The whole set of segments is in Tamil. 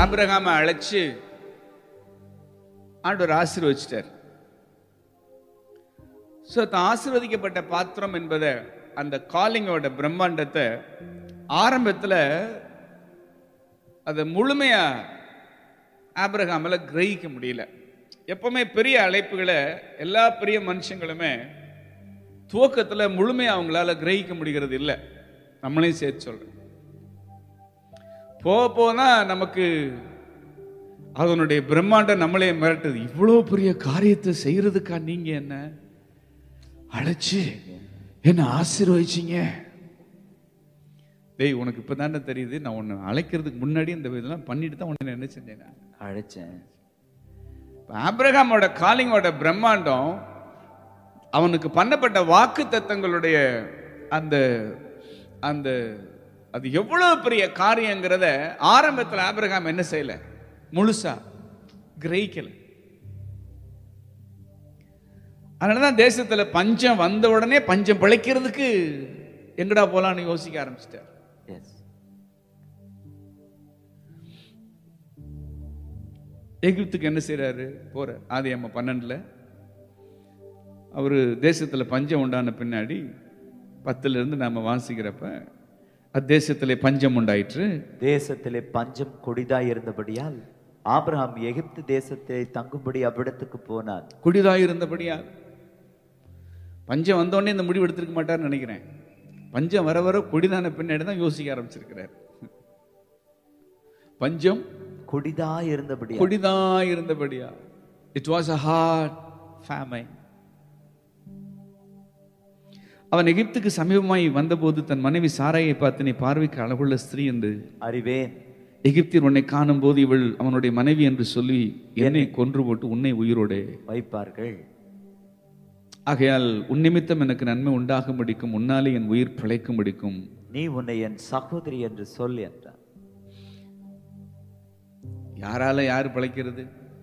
ஆபிரகாமை அழைச்சு ஆண்டவர் ஆசீர்வதிச்சிட்டார். ஸோ ஆசீர்வதிக்கப்பட்ட பாத்திரம் என்பதை அந்த காலிங்கோட பிரம்மாண்டத்தை ஆரம்பத்தில் அதை முழுமையா ஆபிரகாமால கிரகிக்க முடியல. எப்பவுமே பெரிய அழைப்புகளை எல்லா பெரிய மனுஷங்களுமே துவக்கத்தில் முழுமையா அவங்களால கிரகிக்க முடிகிறது இல்லை. நம்மளையும் சேர்த்து சொல்றேன். போக போதான் நமக்கு அதனுடைய பிரம்மாண்டம் நம்மளே மிரட்டுது. இவ்வளோ பெரிய காரியத்தை செய்யறதுக்கா நீங்க என்ன அழைச்சு என்ன ஆசீர்வதிச்சீங்க? டேய், உனக்கு இப்பதானே தெரியுது, நான் உன்னை அழைக்கிறதுக்கு முன்னாடி இந்த இதெல்லாம் பண்ணிட்டு தான் உன்னை என்ன செஞ்சேன், அழைச்சேன். ஆபிரகாமோட காலிங்கோட பிரம்மாண்டம் அவனுக்கு பண்ணப்பட்ட வாக்கு தத்தங்களுடைய அந்த அந்த அது எவ்வளவு பெரிய காரியங்கிறத ஆரம்பத்தில் ஆபிரகாம் என்ன செய்யல, முழுசா கிரகிக்கல. அதனாலதான் தேசத்துல பஞ்சம் வந்த உடனே பஞ்சம் பிழைக்கிறதுக்கு எங்கடா போலான்னு யோசிக்க ஆரம்பிச்சிட்டார். எகிப்துக்கு என்ன செய்யறாரு, போற ஆதியாகமம் 12 அவரு தேசத்துல பஞ்சம் உண்டான பின்னாடி 10 இருந்து நாம வாசிக்கிறப்ப அத்தேசத்திலே பஞ்சம் உண்டாயிற்று. தேசத்திலே பஞ்சம் கொடிதாய் இருந்தபடியால் ஆபிரகாம் எகிப்து தேசத்தை தங்கும்படி அவ்விடத்துக்கு போனான். கொடிதாய் இருந்தபடியால் பஞ்சம் வந்தோடனே இந்த முடிவு எடுத்திருக்க மாட்டார்னு நினைக்கிறேன். பஞ்சம் வர வர கொடிதான பின்னாடி தான் யோசிக்க ஆரம்பிச்சிருக்கிறார். பஞ்சம் கொடிதாய் இருந்தபடியா it was a hard famine. அவன் எகிப்துக்கு சமீபமாய் வந்தபோது தன் மனைவி சாராயை பார்த்து, நீ பார்வைக்கு அழகுள்ள ஸ்திரீ என்று அறிவேன். எகிப்தியர் உன்னை காணும் போது இவள் அவனுடைய மனைவி என்று சொல்லி என்னை கொன்று போட்டு உன்னை உயிரோடு வைப்பார்கள். ஆகையால் உன் நிமித்தம் எனக்கு நன்மை உண்டாகும்படிக்கும் உன்னாலே என் உயிர் பிழைக்கும்படிக்கும் நீ உன்னை என் சகோதரி என்று சொல் என்றார். யாரால யார் பிழைக்கிறது?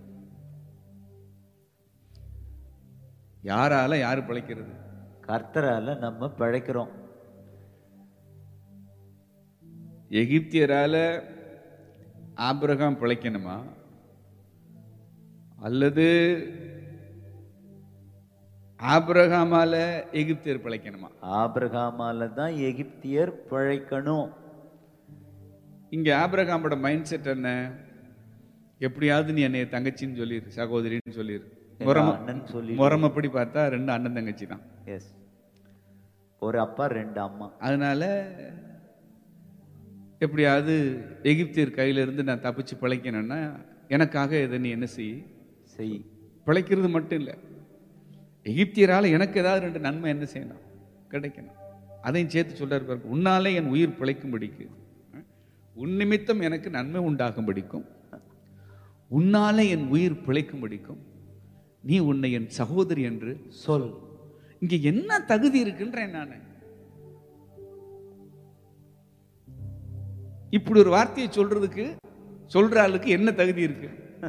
யாரால யார் பிழைக்கிறது? கர்த்தரால நம்ம பிழைக்கிறோம். எகிப்தியரால ஆபிரகாம் பிழைக்கணுமா, அல்லது ஆபிரகாமால எகிப்தியர் பிழைக்கணுமா? ஆபிரகாமால தான் எகிப்தியர் பிழைக்கணும். இங்க ஆபிரகாமோட மைண்ட் செட் என்ன, எப்படியாவது நீ என்னைய தங்கச்சின்னு சொல்லிரு, சகோதரின்னு சொல்லிரு. முறமப்படி பார்த்தா 2 அண்ணன் தங்கச்சி தான். எஸ், ஒரு அப்பா 2 அம்மா. அதனால எப்படியாவது எகிப்தியர் கையில இருந்து நான் தப்பிச்சு பிழைக்கணும்னா எனக்காக இதை நீ என்ன செய். பிழைக்கிறது மட்டும் இல்லை, எகிப்தியரால எனக்கு ஏதாவது 2 நன்மை என்ன செய்யணும், கிடைக்கணும். அதையும் சேர்த்து சொல்றாரு பாருங்க. உன்னாலே என் உயிர் பிழைக்கும்படிக்கு, உன் நிமித்தம் எனக்கு நன்மை உண்டாகும்படிக்கும், உன்னாலே என் உயிர் பிழைக்கும்படிக்கும் நீ உன்னை என் சகோதரி என்று சொல். இங்க என்ன தகுதி இருக்குன்றேன் நான். இப்படி ஒரு வார்த்தையை சொல்ற ஆளுக்கு என்ன தகுதி இருக்கு?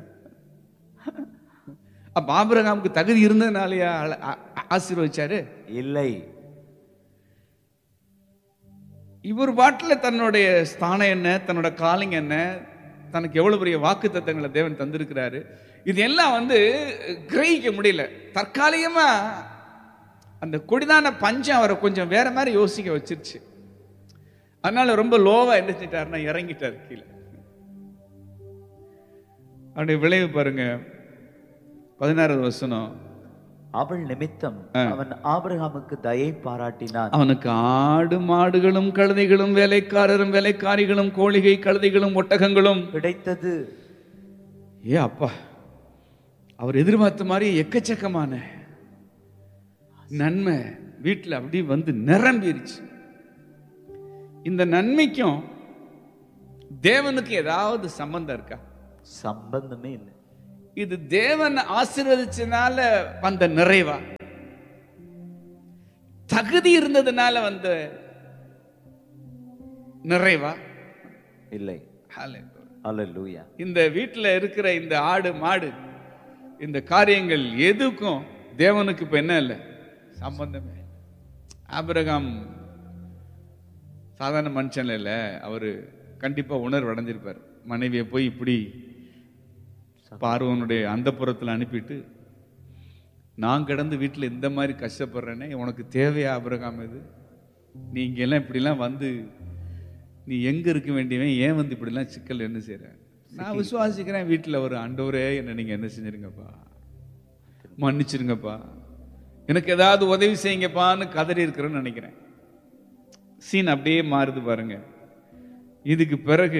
அப்ப ஆபிரகாமுக்கு தகுதி இருந்ததுனாலயா ஆசீர்வதிச்சாரு? இல்லை. இவர் பாட்டில் தன்னுடைய ஸ்தானம் என்ன, தன்னோட காலிங் என்ன, தனக்கு எவ்வளவு பெரிய வாக்கு தத்தங்களை தேவன் தந்திருக்கிறாரு, இது எல்லாம் கிரகிக்க முடியல. தற்காலிகமா அந்த கொடிதான பஞ்சம் அவரை கொஞ்சம் வேற மாதிரி யோசிக்க வச்சிருச்சு. அதனால ரொம்ப லோவா என்ன செஞ்சிட்டாருன்னா இறங்கிட்டார் கீழே. அவருடைய விளைவு பாருங்க, 16வது வசனம். அவள் நிமித்தம் அவன் ஆபிரகாமுக்கு தயை பாராட்டினான். அவனுக்கு ஆடு மாடுகளும் கழுதைகளும் வேலைக்காரரும் வேலைக்காரிகளும் கோழிகை கழுதைகளும் ஒட்டகங்களும் கிடைத்தது. ஏ அப்பா, அவர் எதிர்பார்த்த மாதிரி எக்கச்சக்கமான நன்மை வீட்டில் அப்படி நிரம்பிருச்சு. இந்த நன்மைக்கும் தேவனுக்கு ஏதாவது சம்பந்தம் இருக்கா? சம்பந்தமே இல்லை. இது தேவன் ஆசீர்வதிச்சனால வந்த நிறைவா, தகுதி இருந்ததுனால வந்த நிறைவா? இல்லை. ஹல்லேலூயா. இந்த வீட்டில் இருக்கிற இந்த ஆடு மாடு இந்த காரியங்கள் எதுக்கும் தேவனுக்கு இப்ப என்ன இல்லை, சம்பந்தமே. ஆபிரகாம் சாதாரண மனுஷன் இல்ல, அவரு கண்டிப்பா உணர்வு அடைஞ்சிருப்பார். மனைவியை போய் இப்படி பார்வோனுடைய அந்தப்புறத்தில் அனுப்பிட்டு, நான் கிடந்து வீட்டில் இந்த மாதிரி கஷ்டப்படுறேனே, உனக்கு தேவையா ஆபிரகாம்? இது நீ இங்கெல்லாம் இப்படிலாம் வந்து நீ எங்க இருக்க வேண்டியவன், ஏன் வந்து இப்படிலாம் சிக்கல் என்ன செய்யற? நான் விசுவாசிக்கிறேன் வீட்டில் ஒரு ஆண்டவரே, என்ன நீங்க என்ன செஞ்சிருங்கப்பா, மன்னிச்சிருங்கப்பா, எனக்கு ஏதாவது உதவி செய்யுங்கப்பான்னு கதறி இருக்கிறேன்னு நினைக்கிறேன். சீன் அப்படியே மாறுது பாருங்க. இதுக்கு பிறகு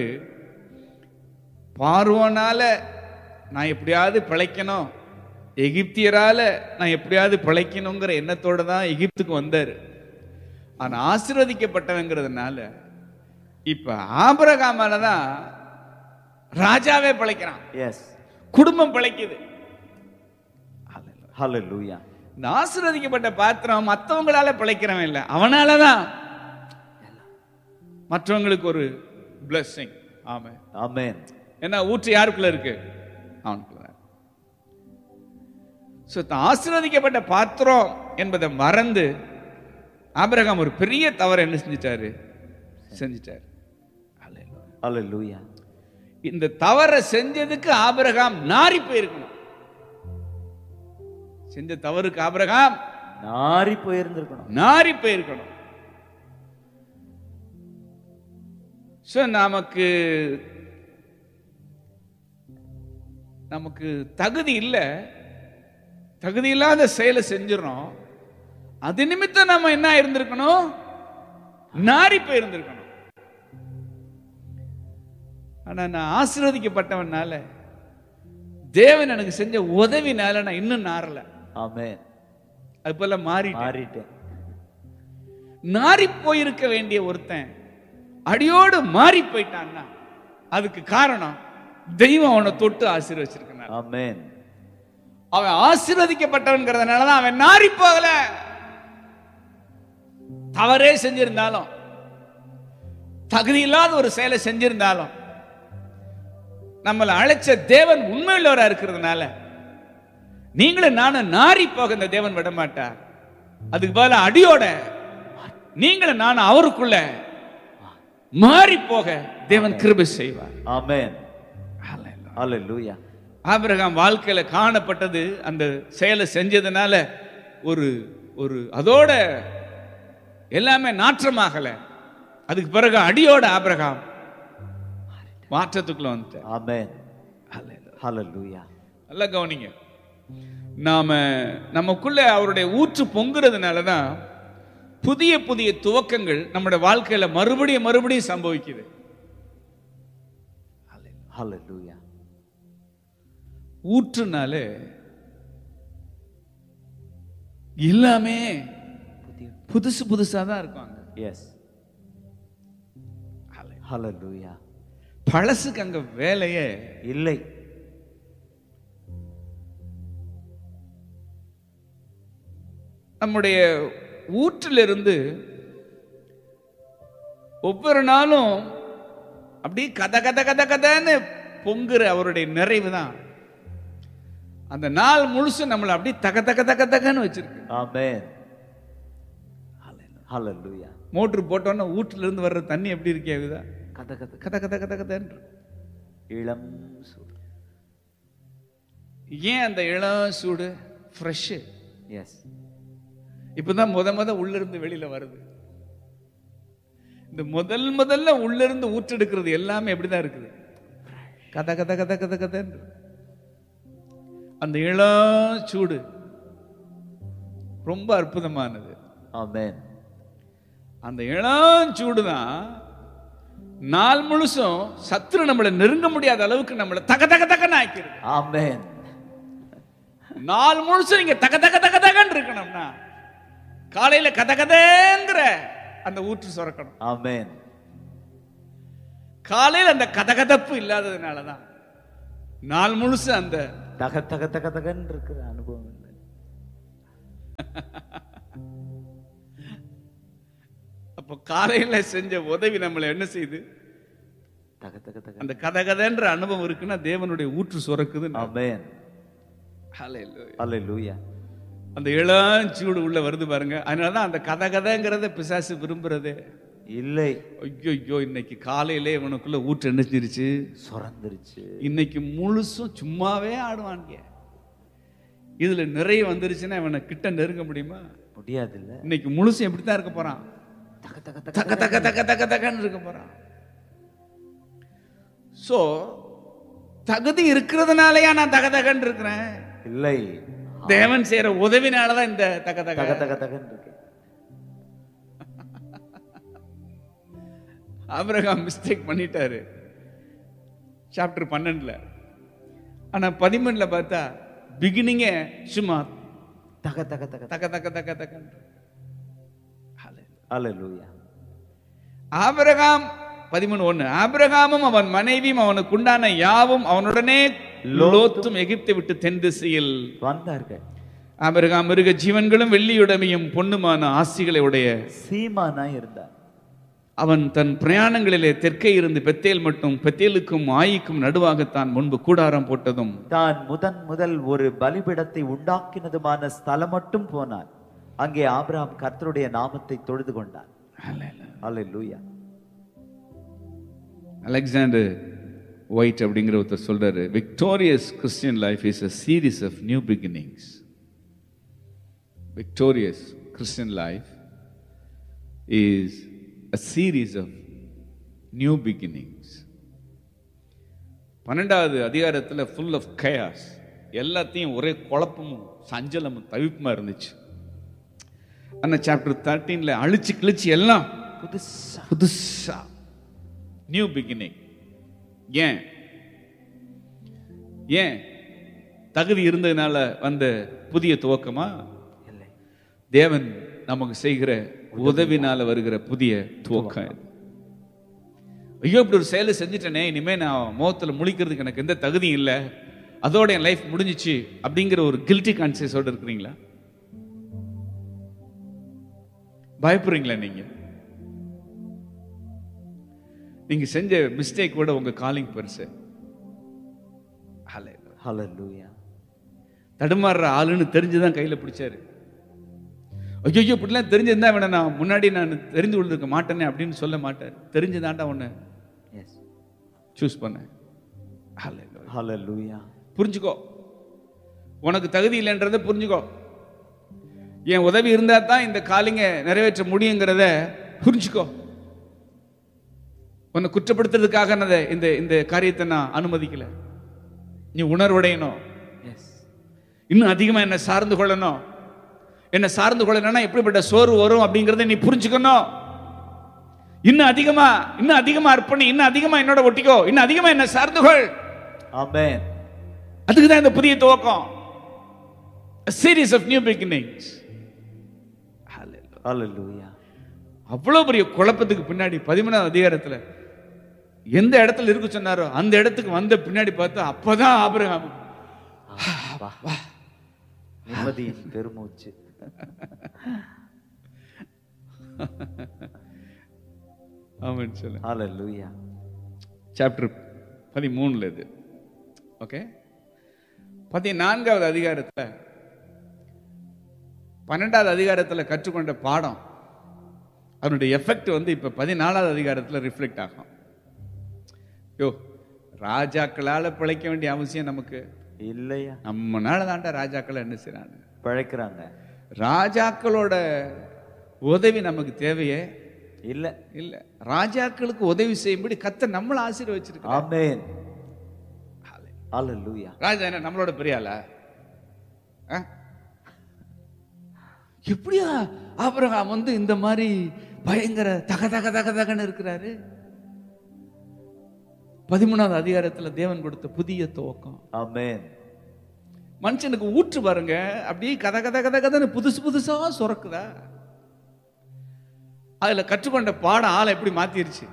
பார்வோனால நான் எப்படியாவது பிழைக்கணும், எகிப்தியரால நான் எப்படியாவது பிழைக்கணுங்கிற எண்ணத்தோட தான் எகிப்துக்கு வந்தாரு. ஆனா ஆசீர்வதிக்கப்பட்டவங்கிறதுனால இப்ப ஆபிரகாமால தான் ராஜாவே பிழைக்கிறான். குடும்பம் பிழைக்குது. ஹல்லேலூயா. இந்த ஆசீர்வதிக்கப்பட்ட பாத்திரம் மற்றவங்களால பிழைக்கிறவன் இல்லை, அவனாலதான் மற்றவங்களுக்கு ஒரு blessing. ஆமென் ஆமென். என்ன ஊற்று யாருக்குள்ள இருக்கு? அவனுக்குள்ள. ஆசீர்வதிக்கப்பட்ட பாத்திரம் என்பதை மறந்து ஆபிரகாம் ஒரு பெரிய தவறு என்ன செஞ்சிட்டாரு. ஹல்லேலூயா. இந்த தவறை செஞ்சதுக்கு ஆபிரகாம் நாறி போயிருக்கணும். செஞ்ச தவறுக்கு ஆபிரகாம் நாறி போயிருக்கணும். நமக்கு தகுதி இல்லை, தகுதி இல்லாத செயலை செஞ்சிடறோம். அது நிமித்தம் நம்ம என்ன இருந்திருக்கணும்? நாறி போயிருந்திருக்கணும். ஆனா நான் ஆசீர்வதிக்கப்பட்டவனால, தேவன் எனக்கு செஞ்ச உதவினால நான் இன்னும் நாறல. ஆமென். அது போல மாறிட்டேன். நாறி போயிருக்க வேண்டிய ஒருத்தன் அடியோடு மாறி போயிட்டான்னா அதுக்கு காரணம் தெய்வம் அவனை தொட்டு ஆசீர்வச்சிருக்கான். ஆமென். அவன் ஆசீர்வதிக்கப்பட்டவன்கிறதுனாலதான் அவன் நாறி போகல. தவறே செஞ்சிருந்தாலும், தகுதி இல்லாத ஒரு செயலை செஞ்சிருந்தாலும், நம்மளை அழைச்ச தேவன் உண்மையுள்ளவரா இருக்கிறதுனால நீங்களும் நானும் நாறி போக இந்த தேவன் விட மாட்டார். அதுக்கு பதிலா அடியோட நீங்களும் நானும் அவருக்குள்ள மாறி போக தேவன் கிருபை செய்வார். ஆமென். ஹல்லேலூயா. ஆபிரகாம் வாழ்க்கையில காணப்பட்டது அந்த செயலை செஞ்சதுனால ஒரு அதோட எல்லாமே நாற்றமாகல. அதுக்கு பிறகு அடியோட ஆபிரகாம் மாற்றத்துக்குள்ள வந்துட்டார். ஆமென். ஹல்லேலூயா. நல்லா கவனிங்க. நமக்குள்ள அவருடைய ஊற்று பொங்குறதுனாலதான் புதிய புதிய துவக்கங்கள் நம்முடைய வாழ்க்கையில மறுபடியும் சம்பவிக்குது. ஹல்லேலூயா. ஊற்றுனாலே எல்லாமே புதுசா தான் இருக்காங்க. எஸ். ஹல்லேலூயா. பழசுக்கு அங்க வேலையே இல்லை. நம்முடைய ஊற்றிலிருந்து ஒவ்வொரு நாளும் அப்படி கதன்னு பொங்குற அவருடைய நிறைவு தான் அந்த நாள் முழுசும் நம்மளை அப்படி தகன்னு வச்சிருக்கு. ஆமென். ஹல்லேலூயா. மோட்டர் போட்டோன்னா ஊற்றில இருந்து வர்ற தண்ணி எப்படி இருக்கேதா? கதன்னு இளம் சூடு. ஏன் அந்த இளம் சூடு? ஃப்ரெஷ். எஸ். இப்பதான் முத உள்ள இருந்து வெளியில வருது. இந்த முதல்ல உள்ள இருந்து ஊற்றெடுக்கிறது எல்லாமே எப்படிதான் இருக்குது? கத அந்த இளம் சூடு ரொம்ப அற்புதமானது. ஆமென். அந்த இளம் சூடு தான் நாள் முழுசும் சத்துரு நம்மளை நெருங்க முடியாத அளவுக்கு நம்மளை தகன்னு ஆக்கிடுது. ஆமென். நாள் முழுசும் நீங்க தகன்னு இருக்கணும்னா காலையில கதங்கிற அந்த ஊற்று சுரக்கணும். ஆமென். காலையில் அந்த கதகதப்பு இல்லாததுனாலதான் நாள் முழுசு அந்த தகன்னு இருக்கிற அனுபவம் இல்லை. அப்ப காலையில செஞ்ச உதவி நம்மளை என்ன செய்யுது? அந்த கதகதன்ற அனுபவம் இருக்குன்னா தேவனுடைய ஊற்று சுரக்குது. ஆமென். ஹல்லேலூயா. அந்த இளஞ்சூடு உள்ள வருது பாருங்க. அதனாலதான் அந்த கதகதங்கிறத பிசாசு விரும்புறதே. இல்லை. ஐயோ, இன்னைக்கு காலையிலே இவனுக்குள்ள ஊற்று என்னச்சிருச்சு, சுரந்துருச்சு. இன்னைக்கு முழுசும் சும்மாவே ஆடுவாங்க. இதுல நிறைய வந்துருச்சுன்னா இவனை கிட்ட நெருங்க முடியுமா? முடியாது. இல்ல, இன்னைக்கு முழுசும் எப்படித்தான் இருக்க போறான்? தக தக தக்க தக்க தக்க தக்க தக்கன்னு இருக்க போறான். சோ தகுதி இருக்கிறதுனாலயா நான் தக தகன்னு இருக்கிறேன்? இல்லை, தேவன் செய்யற உதவினாலதான் இந்த தக தக தக தக தகன்னு இருக்கு. ஆபிரகாம் மிஸ்டேக் பண்ணிட்டாரு சாப்டர் 12. ஆனா 13 பார்த்தா பிகினிங்கே சும்மா தக தக தக தக்க தக்க தக்க தக்க. ஹல்லேலூயா. ஆபிரகாம் 13:1 ஆபிரகாமும் அவன் மனைவியும் அவனுக்கு உண்டான யாவும் அவனுடனே லோத்தும் எகிப்தை விட்டு தென் திசையில் வந்தார்கள். ஆபிரகாம் மிருக ஜீவன்களும் வெள்ளியுடைமையும் பொன்னுமான ஆசிகளை உடைய சீமானா இருந்தார். அவன் தன் பிரயாணங்களிலே தெற்கே இருந்து பெத்தேல் மட்டும், பெத்தேலுக்கும் ஆயிக்கும் நடுவாகத்தான் முன்பு கூடாரம் போட்டதும் தான் முதல் ஒரு பலிபீடத்தை உண்டாக்கினதுமான ஸ்தலம் மட்டும் போனான். அங்கே ஆபிரகாம் கர்த்தருடைய நாமத்தை தொழுது கொண்டான். ஹல்லேலூயா. அலெக்சாண்டர் ஒயிட் அப்படிங்கிற ஒருத்தர் சொல்றாரு, victorious Christian life is a series of new beginnings. Victorious Christian life is a series of new beginnings. 12வது அதிகாரத்தில் full of chaos, எல்லாத்தையும் ஒரே குழப்பமும் சஞ்சலமும் தவிப்புமா இருந்துச்சு. ஆனா சாப்டர் 13 அழிச்சு கிழிச்சு எல்லாம் புதுசா நியூ பிகினிங். ஏன் தகுதி இருந்ததுனால வந்த புதிய துவக்கமா? தேவன் நமக்கு செய்கிற உதவினால வருகிற புதிய துவக்கம். ஐயோ, இப்படி ஒரு செயலை செஞ்சுட்டேனே, இனிமே நான் முகத்துல முழிக்கிறதுக்கு எனக்கு எந்த தகுதியும் இல்லை, அதோட என் லைஃப் முடிஞ்சிச்சு அப்படிங்கிற ஒரு கில்ட்டி கான்சியஸோட இருக்கிறீங்களா? பயப்படுறீங்களா? நீங்க செஞ்ச மிஸ்டேக் விட உங்க காலிங் பெருசு. ஹல்லேலூயா. தடுமாறுற ஆளுன்னு தெரிஞ்சுதான் கையில பிடிச்சாரு. ஐயோ, இப்படிலாம் தெரிஞ்சிருந்தா இவனை நான் முன்னாடி நான் தெரிந்து கொண்டிருக்க மாட்டேனே அப்படின்னு சொல்ல மாட்டார். தெரிஞ்சுதான்டா உன்னை சூஸ் பண்ண. ஹல்லேலூயா. புரிஞ்சுக்கோ, உனக்கு தகுதி இல்லைன்றத புரிஞ்சுக்கோ. என் உதவி இருந்தா தான் இந்த காலிங்க நிறைவேற்ற முடியுங்கிறத புரிஞ்சுக்கோ. உன்னை குற்றப்படுத்துறதுக்காக இந்த இந்த காரியத்தை நான் அனுமதிக்கல. நீ உணர்வடையணும், இன்னும் அதிகமா என்ன சார்ந்து கொள்ளணும். என்ன சார்ந்து கொள்ளணும்னா எப்படிப்பட்ட சோர்வு வரும் அப்படிங்கறத நீ புரிஞ்சுக்கணும். இன்னும் அதிகமா அர்ப்பணி, இன்னும் அதிகமா என்னோட ஒட்டிக்கோ, இன்னும் அதிகமா என்ன சார்ந்து கொள். ஆமென். அதுக்கு தான் இந்த புதிய துவக்கம். A series of new beginnings. ஹல்லேலூயா. அவ்வளவு பெரிய குழப்பத்துக்கு பின்னாடி 13வது அதிகாரத்துல எந்த இடத்துல இருக்கு சொன்னாரோ அந்த இடத்துக்கு வந்த பின்னாடி பார்த்தா அப்பதான் ஆபிரகாம் நிம்மதியின் பெருமூச்சு. ஆமென் சொல்ல. ஹல்லேலூயா. சாப்டர் 13 இது. ஓகே, 14வது அதிகாரத்துல 12வது அதிகாரத்துல கற்றுக்கொண்ட பாடம் அதனுடைய எஃபெக்ட் இப்ப 14வது அதிகாரத்துல ரிஃப்ளெக்ட் ஆகும். ராஜாக்களால பிழைக்க வேண்டிய அவசியம் நமக்கு இல்லையா? நம்மனால தாண்டா ராஜாக்கள் என்ன செய்யறாங்க, பிழைக்கிறாங்க. ராஜாக்களோட உதவி நமக்கு தேவையே இல்ல. இல்ல, ராஜாக்களுக்கு உதவி செய்யும்படி கர்த்தர் நம்மள ஆசீர்வதிச்சிருக்கார். ஆமென். ஹல்லேலூயா. ராஜா என்ன நம்மளோட பெரிய ஆளா? எப்படியா ஆபிரகாம் இந்த மாதிரி பயங்கர தக தக தக தகன்னு இருக்கிறாரு? 13வது அதிகாரத்துல தேவன் கொடுத்த புதிய துவக்கம். ஆமென். மனுஷனுக்கு ஊற்று பாருங்க, அப்படியே கத கத கத கதன்னு புதுசு புதுசா சுரக்குதா. அதுல கற்றுக்கொண்ட பாடம் ஆளை எப்படி மாத்திருச்சு.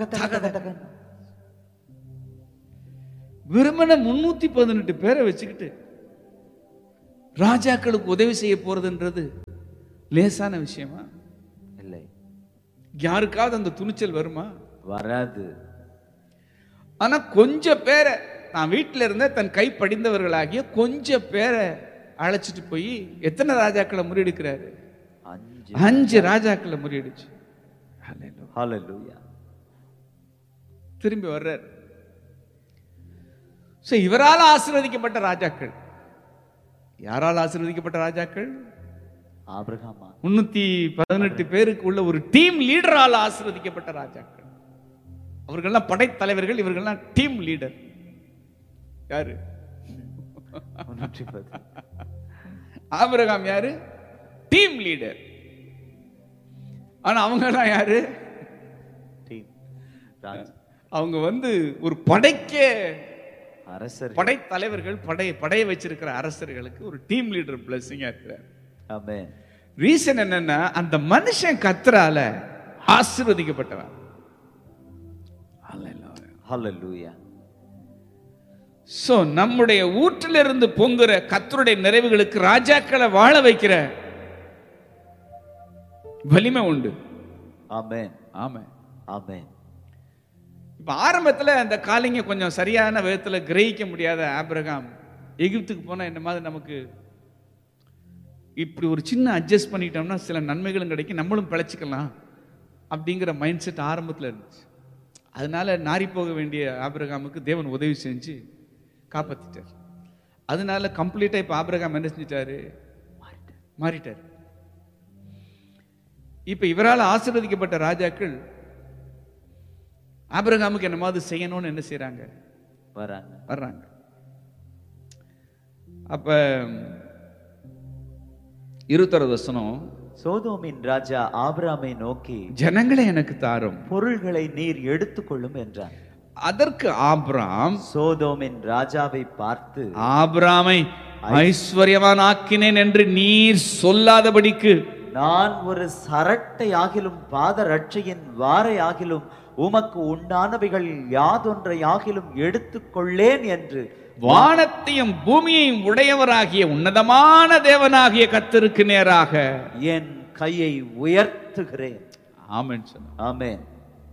விரும்பின 318 பேரை வச்சுக்கிட்டு ராஜாக்களுக்கு உதவி செய்ய போறதுன்றது லேசான விஷயமா? இல்லை. யாருக்காவது அந்த துணிச்சல் வருமா? வராது. ஆனா கொஞ்சம் பேரை நான் வீட்டில இருந்த தன் கை படிந்தவர்களாகிய கொஞ்சம் பேரை அழைச்சிட்டு போய் எத்தனை ராஜாக்களை முறியடிக்கிறாரு? 5 ராஜாக்களை முறியடிச்சு. ஹalleluya. திரும்பி வர்றார். இவரால் ஆசீர்வதிக்கப்பட்ட ராஜாக்கள். யாரால் ஆசீர்வதிக்கப்பட்ட ராஜாக்கள்? ஆபிரகாம். 318 பேருக்கு உள்ள ஒரு டீம் லீடரால் ஆசீர்வதிக்கப்பட்ட ராஜாக்கள். அவர்கள்லாம் படைத்தலைவர்கள், இவர்கள்லாம் டீம் லீடர். யாரு? ஆபிரகாம் யாரு? Team leader. ஆனா அவங்க எல்லாம் யாரு? அவங்க ஒரு படைக்க அரசர், படைத்தலைவர்கள், படைய வச்சிருக்கிற அரசர்களுக்கு ஒரு டீம் லீடர் பிளஸிங்கா இருக்கிறார். ஆமென். ரீசன் என்னன்னா, அந்த மனுஷன் கர்த்தரால ஆசீர்வதிக்கப்பட்டவன். ஹalleluya. சோ நம்முடைய ஊற்றிலிருந்து பொங்குற கர்த்தருடைய நிறைவுகளுக்கு ராஜாக்களை வாழ வைக்கிற வலிமை உண்டு. ஆமென். ஆமென். ஆமென். இப்ப ஆரம்பத்துல அந்த காலிங்க கொஞ்சம் சரியான விதத்துல கிரகிக்க முடியாத ஆபிரகாம் எகிப்துக்கு போனா என்ன மாதிரி நமக்கு இப்படி ஒரு சின்ன அட்ஜஸ்ட் பண்ணிட்டோம்னா சில நன்மைகளும் கிடைக்கும், நம்மளும் பிழைச்சிக்கலாம் அப்படிங்கிற மைண்ட் செட் ஆரம்பத்தில் இருந்துச்சு. அதனால நாரி போக வேண்டிய ஆபிரகாமுக்கு தேவன் உதவி செஞ்சு காப்பாத்திட்டார். அதனால கம்ப்ளீட்டா இப்ப ஆபிரகாம் என்ன செஞ்சிட்டாரு? மாறிட்டார். இப்ப இவரால் ஆசீர்வதிக்கப்பட்ட ராஜாக்கள் ஆபிரகாமுக்கு என்ன மாதிரி செய்யணும்னு என்ன செய்யறாங்க? வர்றாங்க. அப்ப 21 வசனம், சோதோமின் ராஜா ஆபிரகாமை நோக்கி, ஜனங்களை எனக்கு தாரும், பொருள்களை நீர் எடுத்துக்கொள்ளும் என்றார். அதற்கு ஆபிரகாம் சோதோமின் ராஜாவை பார்த்து, ஆபிரகாமை ஐஸ்வர்யவான் ஆக்கினேன் என்று நீர் சொல்லாதபடிக்கு நான் ஒரு சரட்டை ஆகிலும் பாதரட்சையின் வாரை ஆகிலும் உமக்கு உண்டானவைகள் யாதொன்றை ஆகிலும் எடுத்துக்கொள்ளேன் என்று வானத்தையும் பூமியையும் உடையவராகிய உன்னதமான தேவனாகிய கர்த்தருக்கு நேராக என் கையை உயர்த்துகிறேன். ஆமென். ஆமென்.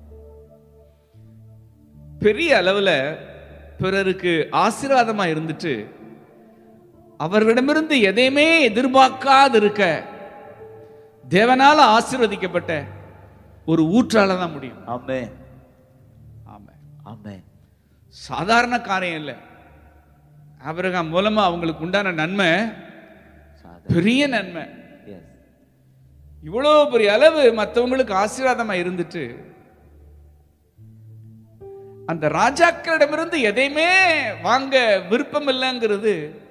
பெரிய அளவுல பிறருக்கு ஆசீர்வாதமா இருந்துட்டு அவர்களிடமிருந்து எதையுமே எதிர்பார்க்காது இருக்க தேவனால ஆசீர்வதிக்கப்பட்ட ஒரு ஊற்றால தான் முடியும். ஆமென். ஆமென். ஆமென். சாதாரண காரியம் இல்லை. ஆபிரகாம் மூலமா அவங்களுக்கு உண்டான நன்மை பெரிய நன்மை. இவ்வளவு பெரிய அளவு மற்றவங்களுக்கு ஆசீர்வாதமா இருந்துட்டு அந்த ராஜாக்களிடமிருந்து எதையுமே வாங்க விருப்பம் இல்லைங்கிறது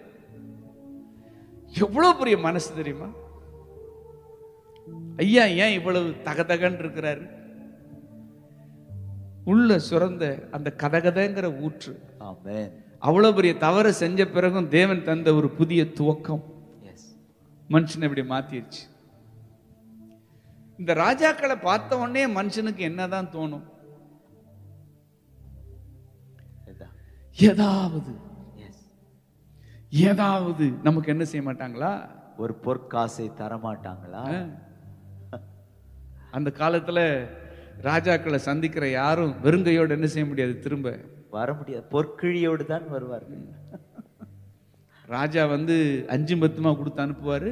எவ்வளவு பெரிய மனசு தெரியுமா? ஐயா ஏன் இவ்வளவு தகதகன்னு இருக்கிறாரு? உள்ள சுரந்த அந்த கதகதங்கிற ஊற்று. ஆமென். அவ்வளவு பெரிய தவறு செஞ்ச பிறகும் தேவன் தந்த ஒரு புதிய துவக்கம் மனுஷனை இப்படி மாத்திருச்சு. இந்த ராஜாக்களை பார்த்த உடனே மனுஷனுக்கு என்னதான் தோணும்? ஏதாவது நமக்கு என்ன செய்ய மாட்டாங்களா? ஒரு பொற்காசை தர மாட்டாங்களா? அந்த காலத்துல ராஜாக்களை சந்திக்கிற யாரும் வெறுங்கையோடு என்ன செய்ய முடியாது, திரும்ப வர முடியாது. பொற்கிழியோடு தான் வருவார்கள். ராஜா 5 10 கொடுத்து அனுப்புவாரு.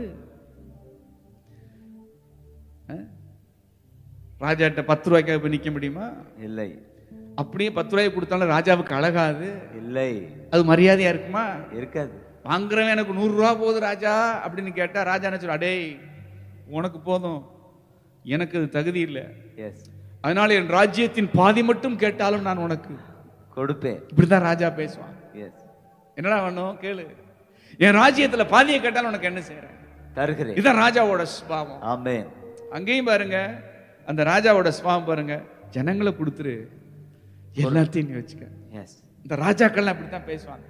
ராஜாட்ட 10 ரூபாய்க்காக போய் நிக்க முடியுமா? இல்லை. அப்படியே 10 ரூபாய் கொடுத்தாலும் ராஜாவுக்கு அழகாது. இல்லை. அது மரியாதையா இருக்குமா? இருக்காது. வாங்குறவன் எனக்கு 100 ரூபா போகுது ராஜா அப்படின்னு கேட்டா ராஜா என்ன சொல்ற? அடே உனக்கு போதும், எனக்கு அது தகுதி இல்லை, அதனால என் ராஜ்யத்தின் பாதி மட்டும் கேட்டாலும் நான் உனக்கு கொடுப்பேன். இப்படிதான் ராஜா பேசுவான். என்னடா வேணும் கேளு, என் ராஜ்யத்துல பாதியை கேட்டாலும் உனக்கு என்ன செய்யறேன், தருகிறேன். இதான் ராஜாவோட சுபாவம். ஆமென். அங்கேயும் பாருங்க, அந்த ராஜாவோட சுபாவம் பாருங்க, ஜனங்களை கொடுத்துரு, எல்லாத்தையும் நீ வச்சுக்க. இந்த ராஜாக்கள் அப்படித்தான் பேசுவாங்க.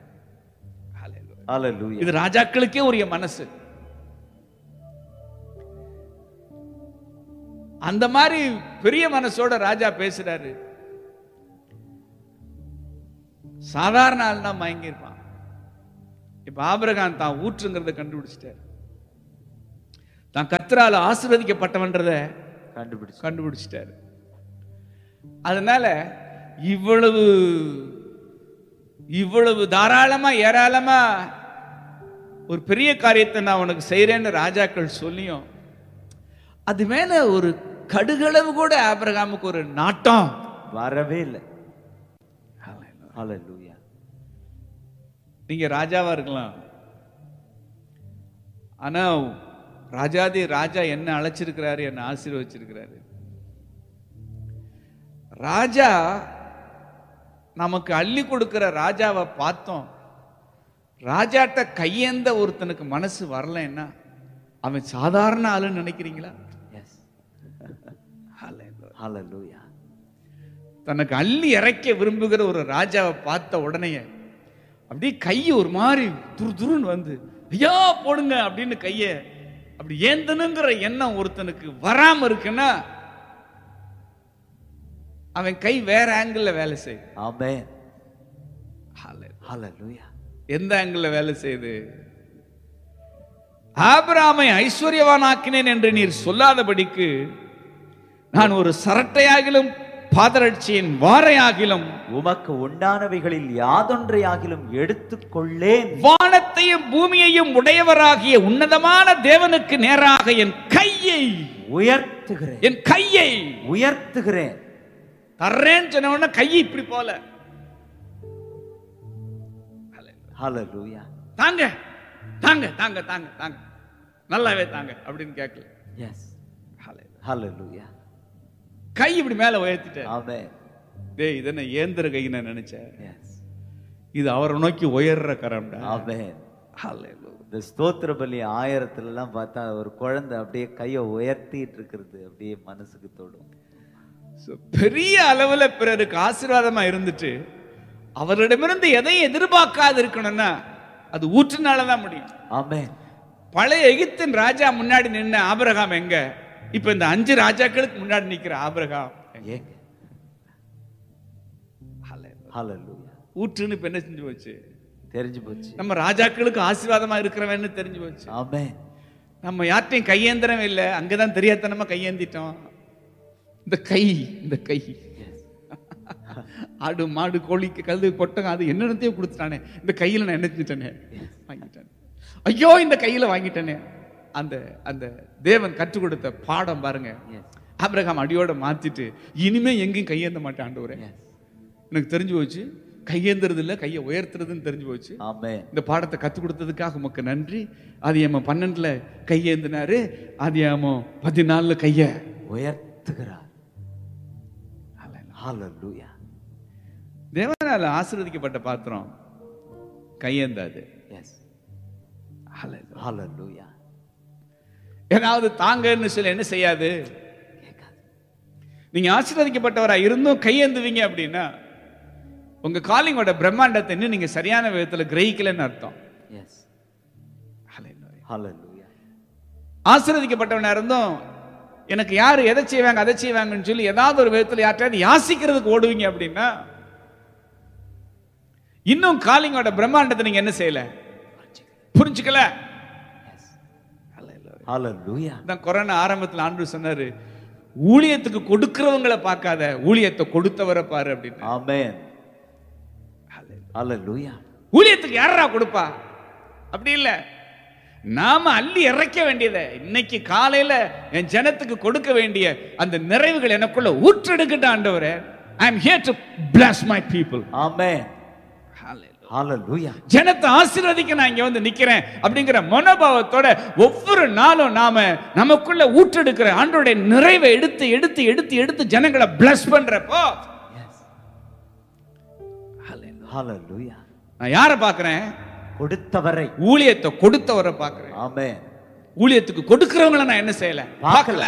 இது ராஜாக்களுக்கே உரிய மனசு. அந்த மாதிரி பெரிய மனசோட ராஜா பேசுறாரு. சாதாரண ஆள் தான் மயங்கி இருப்பான். இப்ப ஆபிரகாம் தான் ஊற்றுங்கிறத கண்டுபிடிச்சிட்டார், தான் கர்த்தரால ஆசீர்வதிக்கப்பட்டவன்றத கண்டுபிடிச்சிட்டாரு. அதனால இவ்வளவு தாராளமா ஏராளமா ஒரு பெரிய காரியத்தை நான் உனக்கு செய்யறேன்னு ராஜாக்கள் சொல்லியும் அது மேல ஒரு கடுகளவு கூட ஆபிரகாமுக்கு ஒரு நாட்டம் வரவே இல்லை. ஹல்லேலூயா. நீங்க ராஜாவா இருக்கலாம், ஆனா ராஜாதி ராஜா என்ன அழைச்சிருக்கிறாரு, என்ன ஆசீர்வச்சிருக்கிறாரு. ராஜா நமக்கு அள்ளி கொடுக்கிற ராஜாவை பார்த்தோம், ராஜாட்ட கையேந்த ஒருத்தனுக்கு மனசு வரலன்னா அவன் சாதாரண ஆளுன்னு நினைக்கிறீங்களா? ஹல்லேலூயா. தனக்கு அள்ளி இறைக்க விரும்புகிற ஒரு ராஜாவை பார்த்த உடனே அப்படியே கை ஒரு மாதிரி துருன்னு வந்து ஐயா போடுங்க அப்படின்னு கைய அப்படி ஏந்தனுங்கிற எண்ணம் ஒருத்தனுக்கு வராம இருக்குன்னா அவன் கை வேற ஆங்கிள் வேலை செய்யுது. ஆமென். ஹல்லேலூயா. எந்த ஆங்கிள் வேலை செய்யுது? ஆபிரகாமை ஐஸ்வர்யவானாக்கினேன் என்று நீர் சொல்லாதபடிக்கு நான் ஒரு சரட்டையாகிலும் பாதரட்சியின் வாரையாகிலும் உமக்கு உண்டானவைகளில் யாதொன்றையாகிலும் எடுத்துக்கொள்ளேன். வானத்தையும் பூமியையும் உடையவராகிய உன்னதமான தேவனுக்கு நேராக என் கையை உயர்த்துகிறேன். என் கையை உயர்த்துகிறேன். தர்றேன்னு சொன்ன உடனே கையை இப்படி போல ஹல்லேலூயா. தாங்க தாங்க தாங்க தாங்க தாங்க நல்லாவே தாங்க அப்படின்னு கேட்கல. எஸ். ஹல்லேலூயா. கை இப்படி மேல உயர்த்திட்டேன். ஆமென். டேய் இது என்ன ஏந்திர கை நான் நினைச்சேன், எஸ். இது அவரை நோக்கி உயர்ற கரம்டா. ஆமென். ஹல்லேலூயா. இந்த ஸ்தோத்திர பலி 1000 எல்லாம் பார்த்தா ஒரு குழந்தை அப்படியே கையை உயர்த்திட்டு இருக்கிறது அப்படியே மனசுக்கு தொடும். பெரிய அளவுல பிறருக்கு ஆசீர்வாதமா இருந்துட்டு அவரிடமிருந்து எதையும் எதிர்பார்க்காது இருக்கணும்னா அது ஊற்றுனாலதான் முடியும். ஆமென். பழைய எகிப்தின் ராஜா முன்னாடி நின்ன ஆபிரகாம் எங்க? இப்ப இந்த 5 ராஜாக்களுக்கு முன்னாடி நிக்கிற ஆபிரகாம் எங்க? ஹல்லேலூயா. ஊற்றுன்னு இப்ப என்ன செஞ்சு போச்சு? தெரிஞ்சு போச்சு. நம்ம ராஜாக்களுக்கு ஆசீர்வாதமா இருக்கிறவன்னு தெரிஞ்சு போச்சு. ஆமென். நம்ம யார்ட்டையும் கையேந்திரம் இல்லை, அங்கதான் தெரியாதனமா கையேந்திட்டோம். இந்த கை ஆடு மாடு கோழிக்கு கழுது பொட்டகம் அது என்னென்னத்தையும் கொடுத்துட்டானே, இந்த கையில நான் என்ன செஞ்சிட்டேனே, வாங்கிட்டேன். ஐயோ இந்த கையில வாங்கிட்டேனே. அந்த அந்த தேவன் கற்றுக் கொடுத்த பாடம் பாருங்க. ஆபிரகாம் அடியோட மாத்திட்டு இனிமே எங்கேயும் கையேந்த மாட்டேன் ஆண்டவரே, எனக்கு தெரிஞ்சு போச்சு கையேந்துறது இல்ல கையை உயர்த்துறதுன்னு தெரிஞ்சு போச்சு. இந்த பாடத்தை கற்றுக் கொடுத்ததுக்காக உமக்கு நன்றி. ஆதியாகமம் 12 கையேந்தினாரு, ஆதியாகமம் 14 கைய உயர்த்துகிறார். ஹல்லேலூயா. தேவனால ஆசீர்வதிக்கப்பட்ட பாத்திரம் கையேந்தாது. எஸ். ஹல்லேலூயா. ஏதாவது தாங்கன்னு சொல்லி என்ன செய்யாது? நீங்க ஆசீர்வதிக்கப்பட்டவரா இருந்தும் கையேந்துவீங்க அப்படின்னா உங்க காலிங்கோட பிரம்மாண்டத்தை இன்னும் நீங்க சரியான விதத்துல கிரகிக்கலன்னு அர்த்தம். எஸ். ஹல்லேலூயா. ஆசீர்வதிக்கப்பட்டவனா இருந்தும் எனக்கு யாரு எதை செய்வாங்க அதை செய்வாங்கன்னு சொல்லி ஏதாவது ஒரு விதத்துல யார்ட்டாவது யாசிக்கிறதுக்கு ஓடுவீங்க அப்படின்னா இன்னும் காலிங்கோட பிரம்மாண்டத்தை நீங்க என்ன செய்யல, புரிஞ்சுக்கல. ஹல்லேலூயா. தான் கொரோனா ஆரம்பத்தில் ஆண்டவர் சொன்னாரு, ஊழியத்துக்கு கொடுக்கிறவங்களை பார்க்காத, ஊழியத்தை கொடுத்தவரை பாரு அப்படின்னு. ஆமென். ஹல்லேலூயா. ஊழியத்துக்கு யாரா கொடுப்பா? அப்படி இல்ல, நாம அள்ளி இறைக்க வேண்டியதை இன்னைக்கு காலையில என் ஜனத்துக்கு கொடுக்க வேண்டிய அந்த நிறைவுகள் எனக்குள்ள ஊற்றெடுக்கட்ட ஆண்டவரே. I am here to bless my people. ஆமென். ஹல்லேலூயா. ஜனத்தை ஆசீர்வதிக்க நான் இங்க வந்து நிக்கிறேன் அப்படிங்கிற மனோபாவத்தோட ஒவ்வொரு நாளும் நாம நமக்குள்ள ஊற்றெடுக்கிற ஆண்டவருடைய நிறைவை எடுத்து எடுத்து எடுத்து எடுத்து ஜனங்களை பிளஸ் பண்றப்போ ஹல்லேலூயா. நான் யாரை பார்க்கிறேன்? கொடுத்தவரை, ஊழியத்தை கொடுத்தவரை பார்க்கிறேன். ஆமென். ஊழியத்துக்கு கொடுக்கிறவங்களை நான் என்ன செய்யல, பார்க்கல.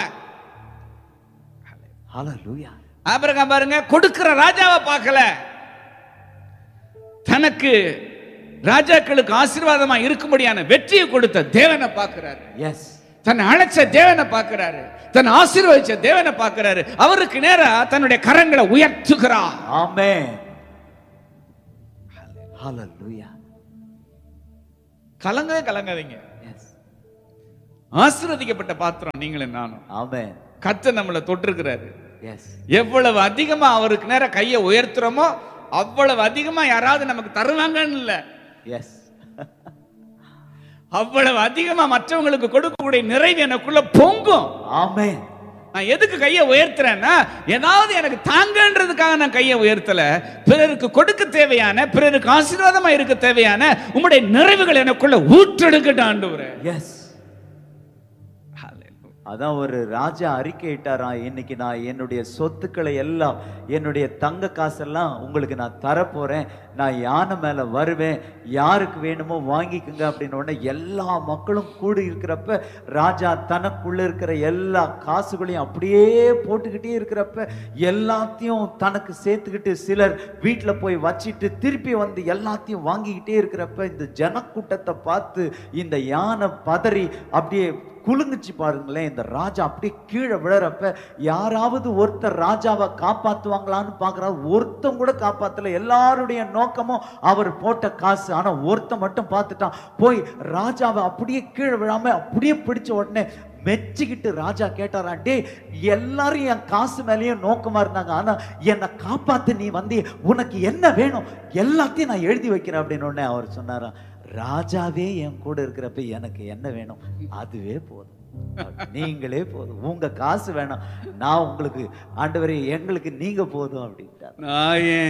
ஹல்லேலூயா. ஆபிரகாம் பாருங்க, கொடுக்கிற ராஜாவை பார்க்கல, தனக்கு ராஜாக்களுக்கு ஆசீர்வாதமா இருக்கும்படியான வெற்றியை கொடுத்த தேவனை பார்க்கிறார். எஸ். தன்னை அழைச்ச தேவனை பார்க்கிறாரு, தன்னை ஆசீர்வதிச்ச தேவனை பார்க்கிறாரு. அவருக்கு நேரா தன்னுடைய கரங்களை உயர்த்துகிறார். ஆமென். ஹல்லேலூயா. கலங்காதீங்க. ஆசீர்வதிக்கப்பட்ட பாத்திரம் நீங்களும் நானும். ஆமென். கர்த்தர் நம்மளை தொட்டிருக்கிறாரு. எஸ். எவ்வளவு அதிகமா அவருக்கு நேர கையை உயர்த்துறோமோ அவ்வளவு அதிகமா யாராவது நமக்கு தருவாங்கன்னு இல்ல, எஸ், அவ்வளவு அதிகமா மற்றவங்களுக்கு கொடுக்கக்கூடிய நிறைவு எனக்குள்ள பொங்கும். ஆமென். நான் எதுக்கு கையை உயர்த்துறேன்னா, ஏதாவது எனக்கு தாங்கன்றதுக்காக நான் கையை உயர்த்தல. பிறருக்கு கொடுக்க தேவையான, பிறருக்கு ஆசீர்வாதமா இருக்க தேவையான உம்முடைய நிறைவுகள் எனக்குள்ள ஊற்றெடுக்கட்டும் ஆண்டவரே. எஸ், அதான் ஒரு ராஜா அறிக்கையிட்டாராம், இன்னைக்கு நான் என்னுடைய சொத்துக்களை எல்லாம், என்னுடைய தங்க காசெல்லாம் உங்களுக்கு நான் தரப்போறேன், நான் யானை மேல வருவேன், யாருக்கு வேணுமோ வாங்கிக்குங்க அப்படின்னு உடனே எல்லா மக்களும் கூடி இருக்கிறப்ப ராஜா தனக்குள்ள இருக்கிற எல்லா காசுகளையும் அப்படியே போட்டுக்கிட்டே இருக்கிறப்ப எல்லாத்தையும் தனக்கு சேர்த்துக்கிட்டு சிலர் வீட்டுல போய் வச்சிட்டு திருப்பி வந்து எல்லாத்தையும் வாங்கிக்கிட்டே இருக்கிறப்ப இந்த ஜனக்கூட்டத்தை பார்த்து இந்த யானை பதறி அப்படியே குலுங்குச்சு பாருங்களேன். இந்த ராஜா அப்படியே கீழே விழறப்ப யாராவது ஒருத்தர் ராஜாவை காப்பாத்துவாங்களான்னு பாக்குறாரு. ஒருத்தன் கூட காப்பாத்தல. எல்லாருடைய நோக்கமும் அவர் போட்ட காசு. ஆனா ஒருத்தன் மட்டும் பார்த்துட்டான். போய் ராஜாவை அப்படியே கீழே விழாம அப்படியே பிடிச்ச உடனே மெச்சிக்கிட்டு ராஜா கேட்டாரா, டே எல்லாரும் என் காசு மேலேயும் நோக்கமா இருந்தாங்க, ஆனா என்னை காப்பாத்து நீ வந்து உனக்கு என்ன வேணும் எல்லாத்தையும் நான் எழுதி வைக்கிறேன் அப்படின்னு உடனே அவர் சொன்னாரா, ராஜாவே என் கூட இருக்கிறப்ப எனக்கு என்ன வேணும் அதுவே போதும், நீங்களே போதும், உங்க காசு வேணாம், நான் உங்களுக்கு ஆண்டவரே எங்களுக்கு நீங்க போதும் அப்படின்ட்டார்.